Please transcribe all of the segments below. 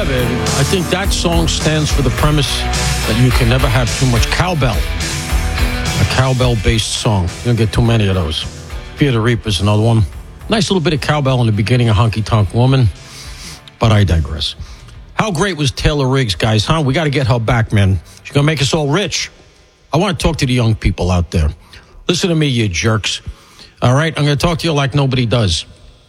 and I think that song stands for the premise that you can never have too much cowbell. A cowbell-based song. You don't get too many of those. Fear the Reaper's another one. Nice little bit of cowbell in the beginning of Honky Tonk Woman, but I digress. How great was Taylor Riggs, guys, huh? We got to get her back, man. She's going to make us all rich. I want to talk to the young people out there. Listen to me, you jerks. All right? I'm going to talk to you like nobody does.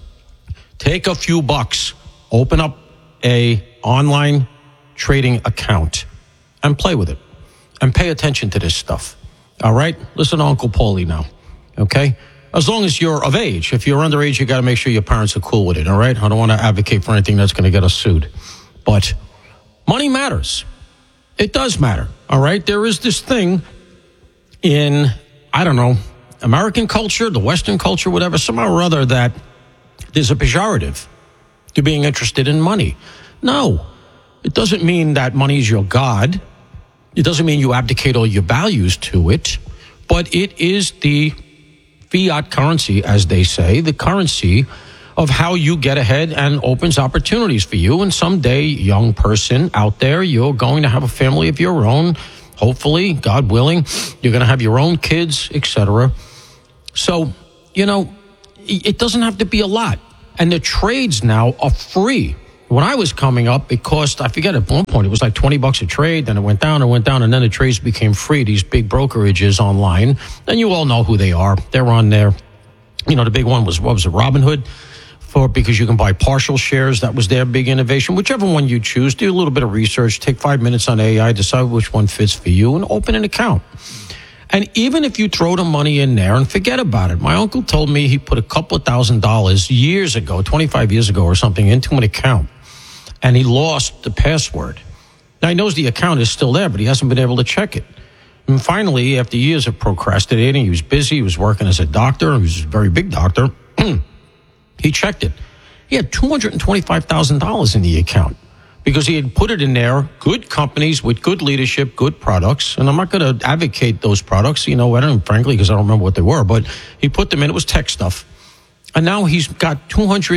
Take a few bucks. Open up a online trading account and play with it. And pay attention to this stuff. All right? Listen to Uncle Paulie now. Okay? As long as you're of age. If you're underage, you got to make sure your parents are cool with it. All right? I don't want to advocate for anything that's going to get us sued. But money matters. It does matter. All right? There is this thing in, I don't know, American culture, the Western culture, whatever, somehow or other that there's a pejorative to being interested in money. No. It doesn't mean that money is your God. It doesn't mean you abdicate all your values to it. But it is the fiat currency, as they say, the currency of how you get ahead and opens opportunities for you. And someday, young person out there, you're going to have a family of your own. Hopefully, God willing, you're going to have your own kids, etc. So, you know, it doesn't have to be a lot. And the trades now are free. When I was coming up, it cost, I forget, at one point, it was like $20 a trade. Then it went down, and then the trades became free, these big brokerages online. And you all know who they are. They're on there. You know, the big one was, what was it, Robinhood? Because you can buy partial shares. That was their big innovation. Whichever one you choose, do a little bit of research, take 5 minutes on AI, decide which one fits for you, and open an account. And even if you throw the money in there and forget about it, my uncle told me he put a couple of $1,000 years ago, 25 years ago or something, into an account, and he lost the password. Now, he knows the account is still there, but he hasn't been able to check it. And finally, after years of procrastinating, he was busy, he was working as a doctor, he was a very big doctor, he checked it. He had $225,000 in the account because he had put it in there, good companies with good leadership, good products. And I'm not going to advocate those products, you know, I don't, frankly, because I don't remember what they were, but he put them in. It was tech stuff. And now he's got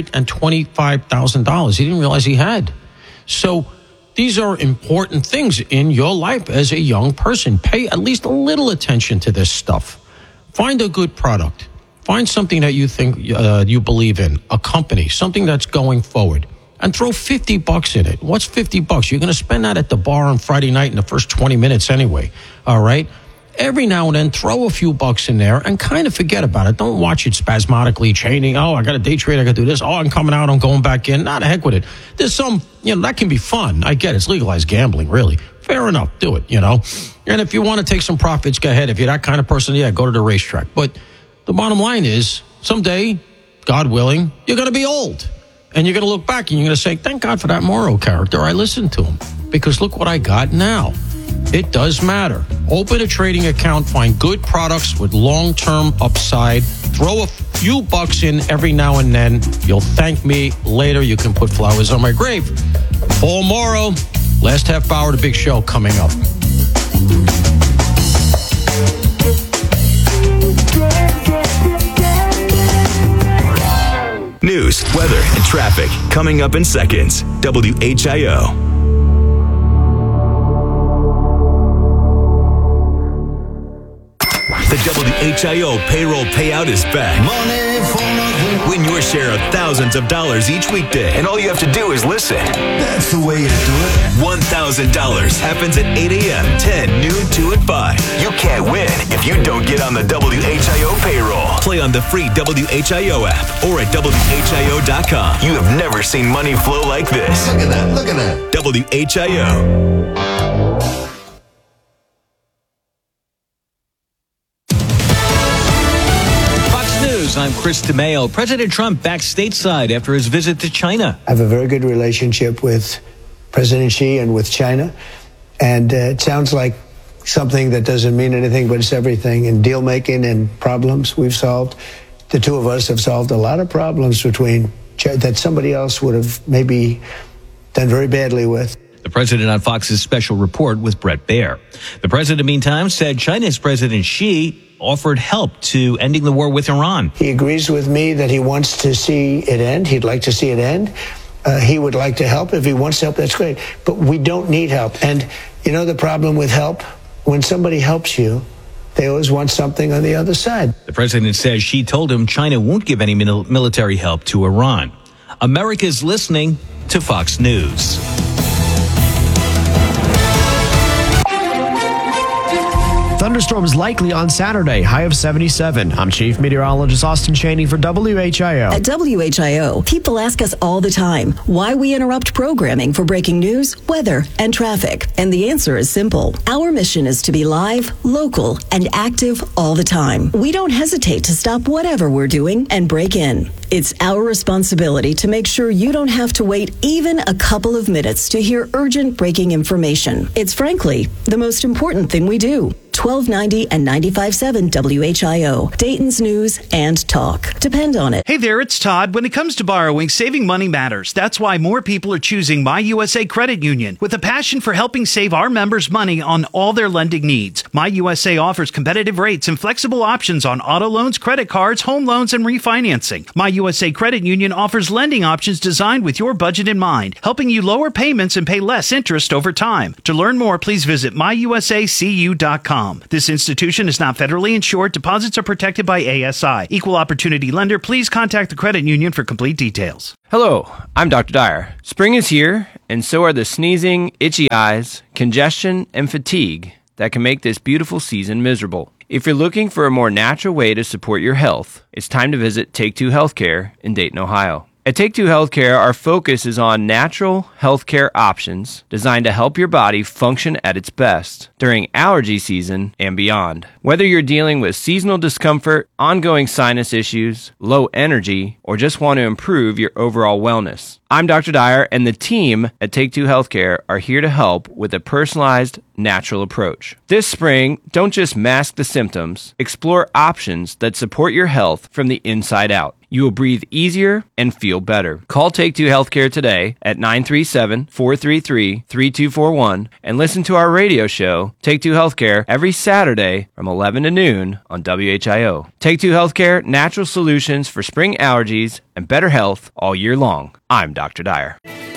$225,000 he didn't realize he had. So these are important things in your life as a young person. Pay at least a little attention to this stuff. Find a good product. Find something that you think you believe in, a company, something that's going forward, and throw $50 in it. What's $50? You're going to spend that at the bar on Friday night in the first 20 minutes anyway, all right? Every now and then, throw a few bucks in there and kind of forget about it. Don't watch it spasmodically chaining. Oh, I got to day trade. I got to do this. Oh, I'm coming out. I'm going back in. Nah, the heck with it. There's some, you know, that can be fun. I get it. It's legalized gambling, really. Fair enough. Do it, you know. And if you want to take some profits, go ahead. If you're that kind of person, yeah, go to the racetrack. But the bottom line is, someday, God willing, you're going to be old. And you're going to look back and you're going to say, thank God for that Morrow character. I listened to him. Because look what I got now. It does matter. Open a trading account. Find good products with long-term upside. Throw a few bucks in every now and then. You'll thank me later. You can put flowers on my grave. Paul Morrow, last half hour of the big show coming up. News, weather, and traffic coming up in seconds. WHIO. The WHIO payroll payout is back. Money for nothing. Win your share of thousands of dollars each weekday. And all you have to do is listen. That's the way to do it. $1,000 happens at 8 a.m., 10, noon, 2, and 5. You can't win if you don't get on the WHIO payroll. Play on the free WHIO app or at WHIO.com. You have never seen money flow like this. Look at that. Look at that. WHIO. I'm Chris DeMeo. President Trump back stateside after his visit to China. I have a very good relationship with President Xi and with China. And it sounds like something that doesn't mean anything, but it's everything. In deal making and problems we've solved, the two of us have solved a lot of problems that somebody else would have maybe done very badly with. The president on Fox's special report with Bret Baier. The president, meantime, said China's President Xi offered help to ending the war with Iran. He agrees with me that he wants to see it end. He'd like to see it end. he would like to help. If he wants help, that's great. But we don't need help. And you know the problem with help? When somebody helps you, they always want something on the other side. The president says she told him China won't give any military help to Iran. America's listening to Fox News. Thunderstorms likely on Saturday, high of 77. I'm Chief Meteorologist Austin Chaney for WHIO. At WHIO, people ask us all the time why we interrupt programming for breaking news, weather, and traffic. And the answer is simple. Our mission is to be live, local, and active all the time. We don't hesitate to stop whatever we're doing and break in. It's our responsibility to make sure you don't have to wait even a couple of minutes to hear urgent breaking information. It's frankly the most important thing we do. 1290 and 95.7 WHIO, Dayton's news and talk. Depend on it. Hey there, it's Todd. When it comes to borrowing, saving money matters. That's why more people are choosing My USA Credit Union with a passion for helping save our members money on all their lending needs. My USA offers competitive rates and flexible options on auto loans, credit cards, home loans, and refinancing. My USA Credit Union offers lending options designed with your budget in mind, helping you lower payments and pay less interest over time. To learn more, please visit myusacu.com. This institution is not federally insured. Deposits are protected by ASI. Equal opportunity lender. Please contact the credit union for complete details. Hello, I'm Dr. Dyer. Spring is here, and so are the sneezing, itchy eyes, congestion, and fatigue that can make this beautiful season miserable. If you're looking for a more natural way to support your health, it's time to visit Take Two Healthcare in Dayton, Ohio. At Take Two Healthcare, our focus is on natural healthcare options designed to help your body function at its best during allergy season and beyond. Whether you're dealing with seasonal discomfort, ongoing sinus issues, low energy, or just want to improve your overall wellness, I'm Dr. Dyer, and the team at Take Two Healthcare are here to help with a personalized, natural approach. This spring, don't just mask the symptoms, explore options that support your health from the inside out. You will breathe easier and feel better. Call Take Two Healthcare today at 937-433-3241 and listen to our radio show, Take Two Healthcare, every Saturday from 11 to noon on WHIO. Take Two Healthcare, natural solutions for spring allergies and better health all year long. I'm Dr. Dyer.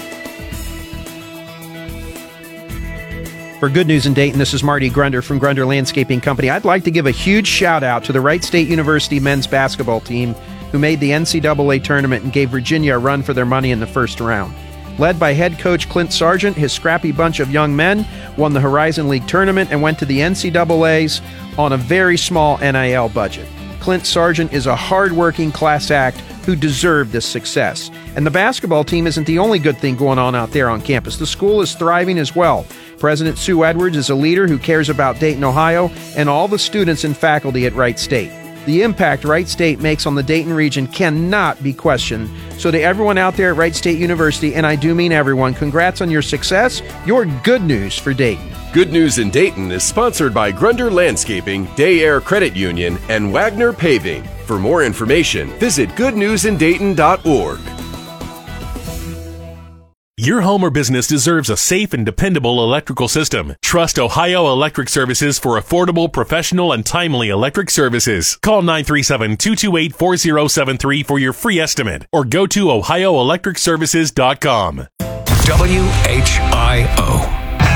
For Good News in Dayton, this is Marty Grunder from Grunder Landscaping Company. I'd like to give a huge shout out to the Wright State University men's basketball team who made the NCAA tournament and gave Virginia a run for their money in the first round. Led by head coach Clint Sargent, his scrappy bunch of young men won the Horizon League tournament and went to the NCAAs on a very small NIL budget. Clint Sargent is a hard-working class act who deserved this success. And the basketball team isn't the only good thing going on out there on campus. The school is thriving as well. President Sue Edwards is a leader who cares about Dayton, Ohio, and all the students and faculty at Wright State. The impact Wright State makes on the Dayton region cannot be questioned. So to everyone out there at Wright State University, and I do mean everyone, congrats on your success. You're good news for Dayton. Good News in Dayton is sponsored by Grunder Landscaping, Day Air Credit Union, and Wagner Paving. For more information, visit goodnewsindayton.org. Your home or business deserves a safe and dependable electrical system. Trust Ohio Electric Services for affordable, professional, and timely electric services. Call 937-228-4073 for your free estimate or go to ohioelectricservices.com. WHIO.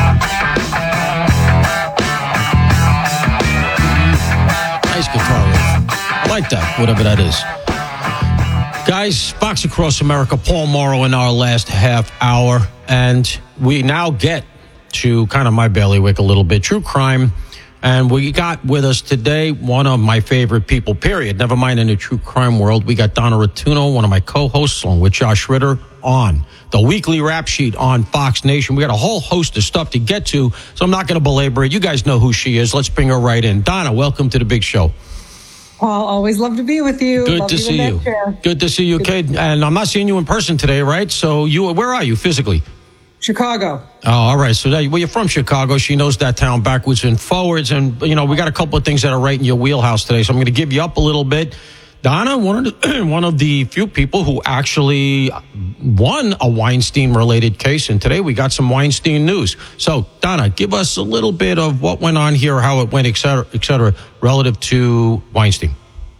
Nice guitar riff. I like that, whatever that is. Guys, Fox Across America, Paul Morrow in our last half hour. And we now get to kind of my bailiwick a little bit, true crime. And we got with us today one of my favorite people, period. Never mind in the true crime world. We got Donna Rotuno, one of my co-hosts, along with Josh Ritter, on the weekly rap sheet on Fox Nation. We got a whole host of stuff to get to, so I'm not going to belabor it. You guys know who she is. Let's bring her right in. Donna, welcome to the big show. Well, always love to be with you. Good to see you. Good to see you, Kate. And I'm not seeing you in person today, right? So where are you physically? Chicago. Oh, all right. So you're from Chicago. She knows that town backwards and forwards. And, we got a couple of things that are right in your wheelhouse today. So I'm going to give you up a little bit. Donna, one of the few people who actually won a Weinstein-related case. And today we got some Weinstein news. So, Donna, give us a little bit of what went on here, how it went, et cetera, relative to Weinstein.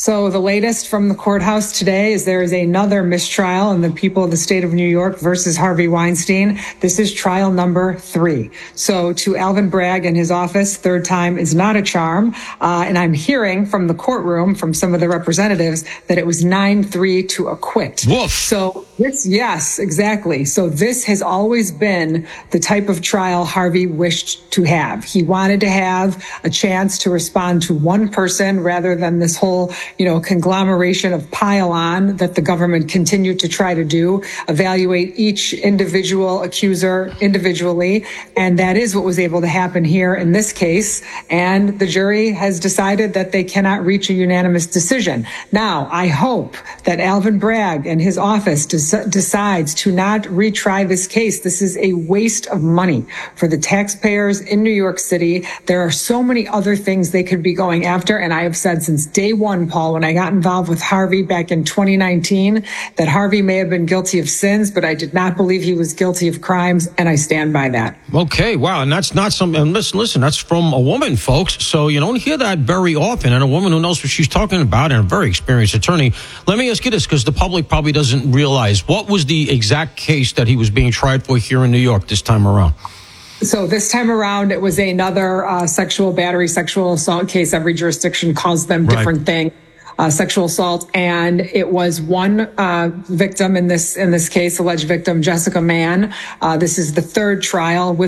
So the latest from the courthouse today is there is another mistrial in the people of the state of New York versus Harvey Weinstein. This is trial number 3. So to Alvin Bragg and his office, third time is not a charm. And I'm hearing from the courtroom, from some of the representatives, that it was 9-3 to acquit. Woof. So this, yes, exactly. So this has always been the type of trial Harvey wished to have. He wanted to have a chance to respond to one person rather than this whole conglomeration of pile-on that the government continued to try to do, evaluate each individual accuser individually. And that is what was able to happen here in this case. And the jury has decided that they cannot reach a unanimous decision. Now, I hope that Alvin Bragg and his office decides to not retry this case. This is a waste of money for the taxpayers in New York City. There are so many other things they could be going after. And I have said since day one, Paul, when I got involved with Harvey back in 2019, that Harvey may have been guilty of sins, but I did not believe he was guilty of crimes, and I stand by that. Okay, wow, and that's not some. And listen, that's from a woman, folks. So you don't hear that very often, and a woman who knows what she's talking about, and a very experienced attorney. Let me ask you this, because the public probably doesn't realize what was the exact case that he was being tried for here in New York this time around. So this time around, it was another sexual battery, sexual assault case. Every jurisdiction calls them different things. Sexual assault, and it was one victim in this case, alleged victim Jessica Mann. This is the third trial with